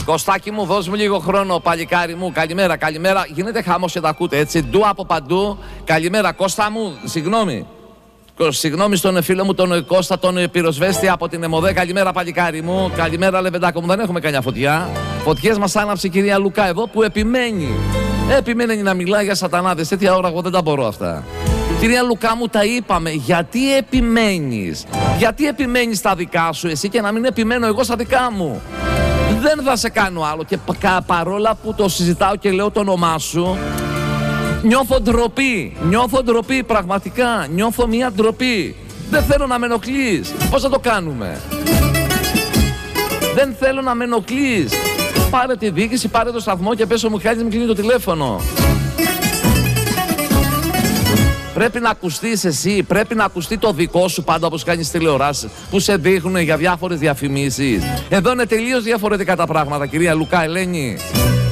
Κωστάκι μου, δώσ' μου λίγο χρόνο, παλικάρι μου. Καλημέρα, καλημέρα. Γίνεται χαμός και τα ακούτε έτσι. Ντου από παντού. Καλημέρα, Κώστα μου, συγγνώμη. Συγγνώμη στον φίλο μου τον Κώστα, τον πυροσβέστη από την ΕΜΟΔΕ. Καλημέρα, παλικάρι μου. Καλημέρα, Λεβεντάκο μου. Δεν έχουμε κανένα φωτιά. Φωτιές μας άναψε η κυρία Λουκά εδώ που επιμένει. Επιμένει να μιλάει για σατανάδες. Τέτοια ώρα εγώ δεν τα μπορώ αυτά. Κυρία Λουκά μου, τα είπαμε. Γιατί επιμένεις? Γιατί επιμένεις στα δικά σου εσύ και να μην επιμένω εγώ στα δικά μου? Δεν θα σε κάνω άλλο. Και παρόλα που το συζητάω και λέω το όνομά σου, νιώθω ντροπή. Νιώθω ντροπή, πραγματικά. Νιώθω μια ντροπή. Δεν θέλω να με ενοχλείς. Πώς θα το κάνουμε? Δεν θέλω να με ενοχλείς. Πάρε τη διοίκηση, πάρε το σταθμό και πες ο Μιχάλης, μην κλείνει το τηλέφωνο. Πρέπει να ακουστείς εσύ, πρέπει να ακουστεί το δικό σου πάντα όπως κάνεις τηλεοράσεις που σε δείχνουν για διάφορες διαφημίσεις. Εδώ είναι τελείως διαφορετικά τα πράγματα, κυρία Λουκά, Ελένη.